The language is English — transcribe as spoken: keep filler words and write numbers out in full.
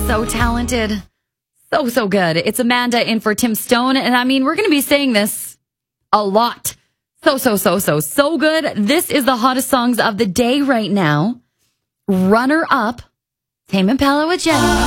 So talented. So, so good. It's Amanda in for Tim Stone. And I mean, we're going to be saying this a lot. So, so, so, so, so good. This is the hottest songs of the day right now. Runner up, Tame Impala with Jenny.